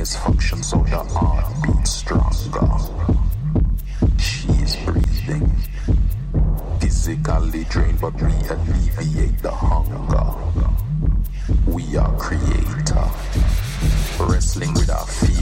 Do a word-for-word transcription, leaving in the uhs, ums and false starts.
is function so the heart beats stronger. She is breathing, physically drained, but we alleviate the hunger. We are creator, wrestling with our feet.